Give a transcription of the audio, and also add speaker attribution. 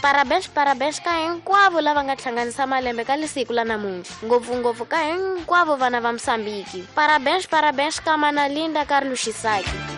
Speaker 1: Parabéns ka hinkwavo lava nga hlanganisa malembe ka lisiku la namuntlha. Ngopfungopfu ka hinkwavo vana va Msambiki. Parabéns ka mana Linda Carlos Chisaki.